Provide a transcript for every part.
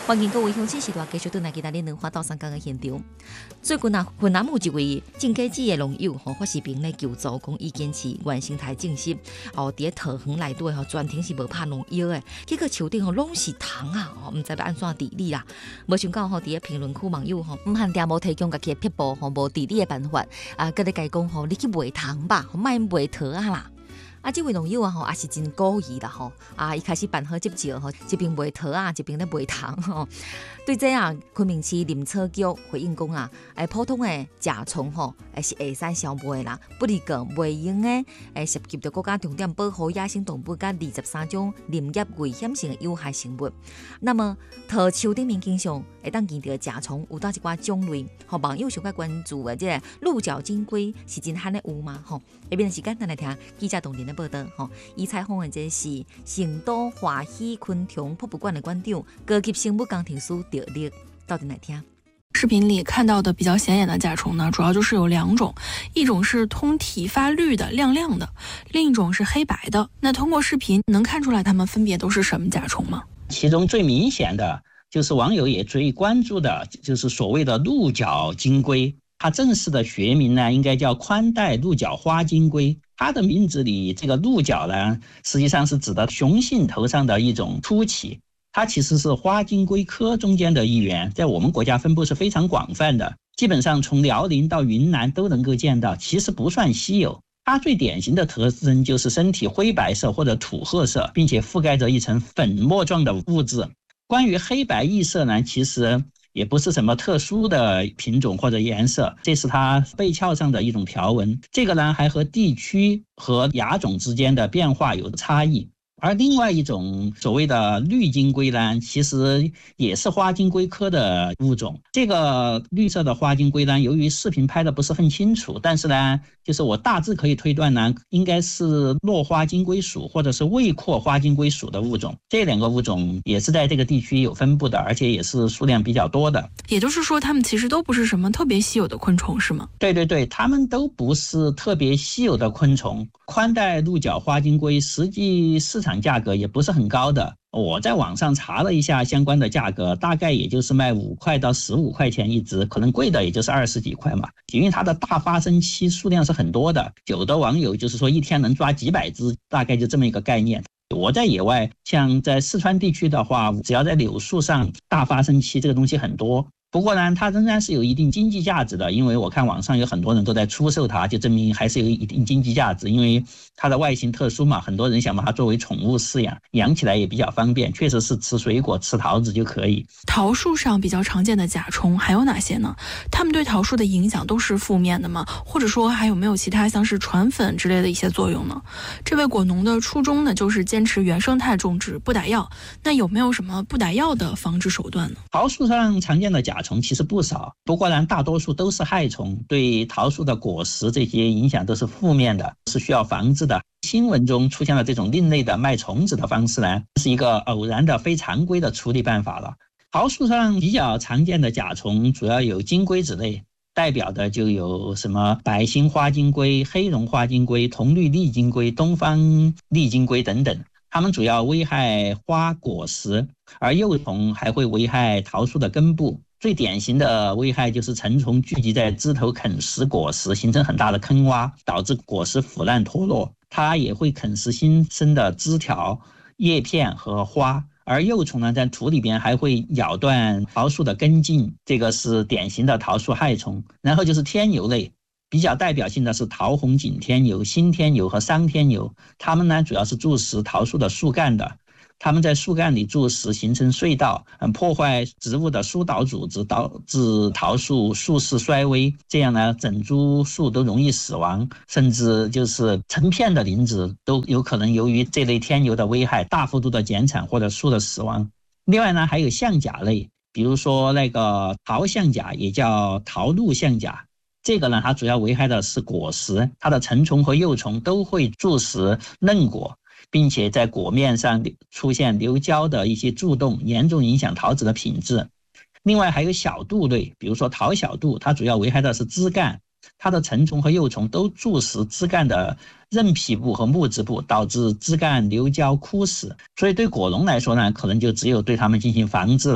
欢迎各位乡亲时代继续回来，今仔日两花到三江的现场。最近云南有一位种果子的农友发视频来求助，讲伊坚持原生态种植，伫桃园内底专程是无拍农药的，结果树顶拢是虫啊，唔知要安怎治理啦。无想到伫评论区网友唔限定无提供家己的撇步无治理的办法啊，佮你家讲你去卖虫吧，卖卖桃啊啦。这位农友也是真故意啦伊开始办好接招一边卖桃啊，一边咧卖虫对这昆明市林草局回应讲普通的甲虫是会使消灭啦，不离个袂用的涉及到国家重点保护野生动物甲23种林业危险性的有害生物。那么桃树顶面经常会当见到甲虫有到一寡种类，网友上较关注的这鹿角金龟是真罕的有吗？下面的时间咱来听记者同仁的报道。伊采访的这是成都华喜昆虫博物馆的馆长高级生物工程师赵力，到底来听。 视频里看到的比较显眼的甲虫呢，主要就是有2种，一种是通体发绿的亮亮的，另一种是黑白的。那通过视频能看出来它们分别都是什么甲虫吗？ 其中最明显的就是网友也最关注的，就是所谓的鹿角金龟。它正式的学名呢，应该叫宽带鹿角花金龟。它的名字里这个鹿角呢，实际上是指的雄性头上的一种突起。它其实是花金龟科中间的一员，在我们国家分布是非常广泛的，基本上从辽宁到云南都能够见到，其实不算稀有。它最典型的特征就是身体灰白色或者土褐色，并且覆盖着一层粉末状的物质。关于黑白异色呢，其实也不是什么特殊的品种或者颜色，这是它背鞘上的一种条纹。这个呢还和地区和亚种之间的变化有差异。而另外一种所谓的绿金龟呢，其实也是花金龟科的物种。这个绿色的花金龟呢，由于视频拍的不是很清楚，但是呢，就是我大致可以推断呢，应该是落花金龟属或者是未阔花金龟属的物种。这2个物种也是在这个地区有分布的，而且也是数量比较多的。 也就是说，它们其实都不是什么特别稀有的昆虫，是吗？ 对对对，它们都不是特别稀有的昆虫。宽带鹿角花金龟实际市场价格也不是很高的，我在网上查了一下相关的价格，大概也就是卖5块到15块钱一只，可能贵的也就是20几块嘛。因为它的大发生期数量是很多的，有的网友就是说一天能抓几百只，大概就这么一个概念。我在野外，像在四川地区的话，只要在柳树上，大发生期这个东西很多。不过呢，它仍然是有一定经济价值的，因为我看网上有很多人都在出售它，就证明还是有一定经济价值。因为它的外形特殊嘛，很多人想把它作为宠物饲养，养起来也比较方便，确实是吃水果吃桃子就可以。 桃树上比较常见的甲虫还有哪些呢？它们对桃树的影响都是负面的吗？或者说还有没有其他像是传粉之类的一些作用呢？这位果农的初衷呢，就是坚持原生态种植，不打药。那有没有什么不打药的防治手段呢？ 桃树上常见的甲虫其实不少，不过呢，大多数都是害虫，对桃树的果实这些影响都是负面的，是需要防治的。新闻中出现了这种另类的卖虫子的方式呢，是一个偶然的非常规的处理办法了。桃树上比较常见的甲虫主要有金龟子类，代表的就有什么白星花金龟、黑绒花金龟、铜绿丽金龟、东方丽金龟等等。它们主要危害花果实，而幼虫还会危害桃树的根部。最典型的危害就是成虫聚集在枝头啃食果实，形成很大的坑洼，导致果实腐烂脱落。它也会啃食新生的枝条、叶片和花。而幼虫呢，在土里边还会咬断桃树的根茎，这个是典型的桃树害虫。然后就是天牛类，比较代表性的是桃红景天牛、新天牛和桑天牛，它们呢主要是蛀食桃树的树干的。它们在树干里蛀食，形成隧道，破坏植物的疏导组织，导致桃树树势衰微。这样呢，整株树都容易死亡，甚至就是成片的林子都有可能由于这类天牛的危害大幅度的减产或者树的死亡。另外呢，还有象甲类，比如说那个桃象甲，也叫桃鹿象甲。这个呢，它主要危害的是果实，它的成虫和幼虫都会蛀食嫩果，并且在果面上出现流胶的一些蛀洞，严重影响桃子的品质。另外还有小蠹类，比如说桃小蠹，它主要危害的是枝干，它的成虫和幼虫都蛀食枝干的韧皮部和木质部，导致枝干流胶枯死。所以对果农来说呢，可能就只有对它们进行防治了。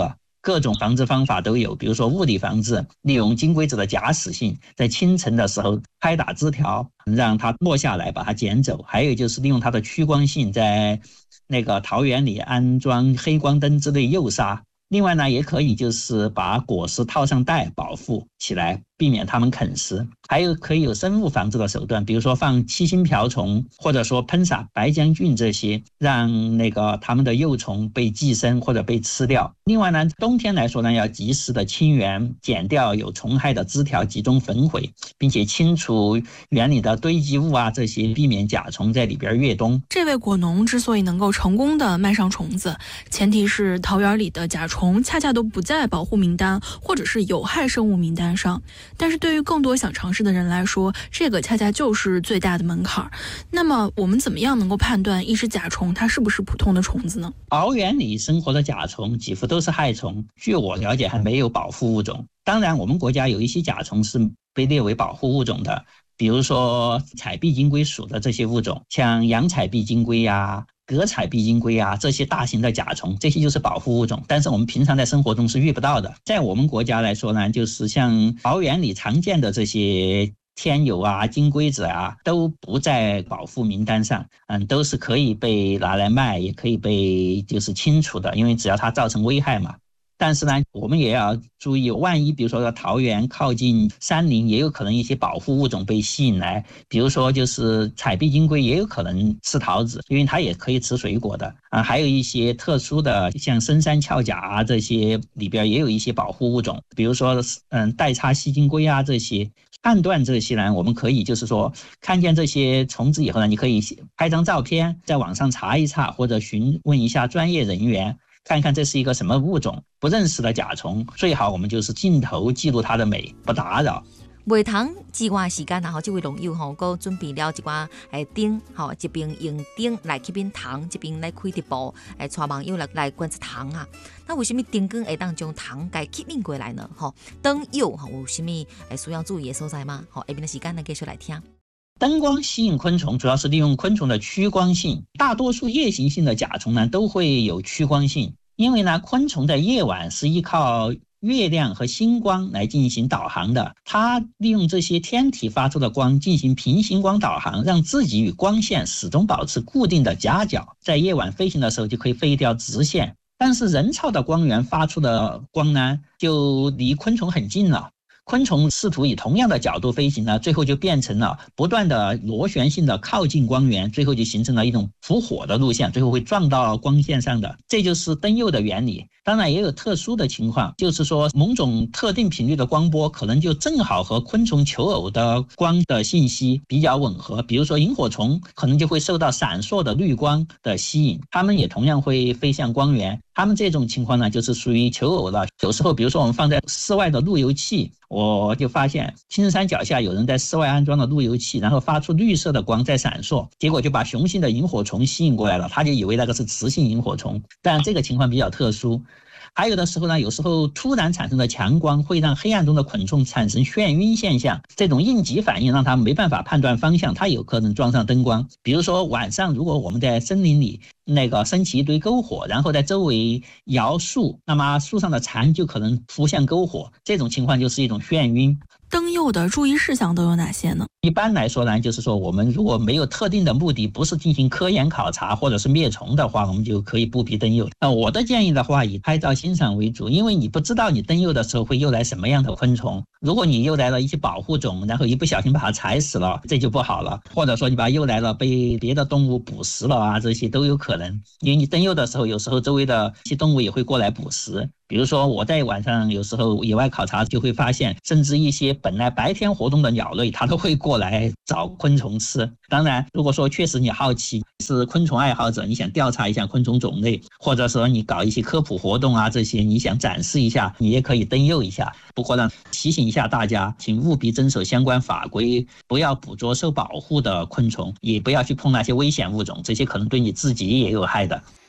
各种防治方法都有，比如说物理防治，利用金龟子的假死性，在清晨的时候拍打枝条，让它落下来把它捡走。还有就是利用它的趋光性，在那个桃园里安装黑光灯之类诱杀。另外呢，也可以就是把果实套上袋保护起来，避免它们啃食。还有可以有生物防治的手段，比如说放七星瓢虫，或者说喷洒白浆菌这些，让那个它们的幼虫被寄生或者被吃掉。另外呢，冬天来说呢，要及时的清园，剪掉有虫害的枝条，集中焚毁，并且清除园里的堆积物啊，这些避免甲虫在里边越冬。 这位果农之所以能够成功的卖上虫子，前提是桃园里的甲虫恰恰都不在保护名单或者是有害生物名单上。但是对于更多想尝试的人来说，这个恰恰就是最大的门槛。那么我们怎么样能够判断一只甲虫它是不是普通的虫子呢？ 桃园里生活的甲虫几乎都是害虫，据我了解还没有保护物种。当然我们国家有一些甲虫是被列为保护物种的，比如说彩臂金龟属的这些物种，像洋彩臂金龟呀、革彩臂金龟啊，这些大型的甲虫，这些就是保护物种，但是我们平常在生活中是遇不到的。在我们国家来说呢，就是像桃园里常见的这些天友啊、金龟子啊，都不在保护名单上，都是可以被拿来卖，也可以被就是清除的，因为只要它造成危害嘛。但是呢，我们也要注意，万一比如说桃园靠近山林，也有可能一些保护物种被吸引来，比如说就是彩臂金龟也有可能吃桃子，因为它也可以吃水果的啊。还有一些特殊的像深山鞘甲啊，这些里边也有一些保护物种，比如说带叉细金龟啊这些。判断这些呢，我们可以就是说看见这些虫子以后呢，你可以拍张照片，在网上查一查，或者询问一下专业人员，看看这是一个什么物种。不认识的甲虫，最好我们就是镜头记录它的美，不打扰。 袂通之外时间啊，这位农友佮准备了一寡灯，一边用灯来去边糖，一边来开直播，带网友来观察糖啊。那为什么灯光会当将糖给吸引过来呢？灯友有什么需要注意的所在吗？下边的时间呢，继续来听。 灯光吸引昆虫，主要是利用昆虫的趋光性。大多数夜行性的甲虫呢，都会有趋光性，因为呢，昆虫在夜晚是依靠月亮和星光来进行导航的，它利用这些天体发出的光进行平行光导航，让自己与光线始终保持固定的夹角，在夜晚飞行的时候就可以飞一条直线。但是人造的光源发出的光呢，就离昆虫很近了。昆虫试图以同样的角度飞行呢，最后就变成了不断的螺旋性的靠近光源，最后就形成了一种扑火的路线，最后会撞到光线上的。这就是灯诱的原理。当然也有特殊的情况，就是说某种特定频率的光波可能就正好和昆虫求偶的光的信息比较吻合，比如说萤火虫可能就会受到闪烁的绿光的吸引，它们也同样会飞向光源。它们这种情况呢，就是属于求偶了。有时候比如说我们放在室外的路由器，我就发现青山脚下有人在室外安装了路由器，然后发出绿色的光在闪烁，结果就把雄性的萤火虫吸引过来了，他就以为那个是雌性萤火虫，但这个情况比较特殊。还有的时候呢，有时候突然产生的强光会让黑暗中的昆虫产生眩晕现象，这种应急反应让它没办法判断方向，它有可能撞上灯光。比如说晚上如果我们在森林里升起一堆篝火，然后在周围摇树，那么树上的蝉就可能扑向篝火，这种情况就是一种眩晕。 灯诱的注意事项都有哪些呢？ 一般来说呢，就是说我们如果没有特定的目的，不是进行科研考察或者是灭虫的话，我们就可以不必灯诱。我的建议的话，以拍照欣赏为主，因为你不知道你灯诱的时候会诱来什么样的昆虫。如果你诱来了一些保护种，然后一不小心把它踩死了，这就不好了。或者说你把它诱来了被别的动物捕食了啊，这些都有可能。因为你灯诱的时候，有时候周围的一些动物也会过来捕食。比如说我在晚上有时候野外考察就会发现，甚至一些本来白天活动的鸟类它都会过来找昆虫吃。当然如果说确实你好奇，是昆虫爱好者，你想调查一下昆虫种类，或者说你搞一些科普活动啊，这些你想展示一下，你也可以灯诱一下。不过呢，提醒一下大家，请务必遵守相关法规，不要捕捉受保护的昆虫，也不要去碰那些危险物种，这些可能对你自己也有害的。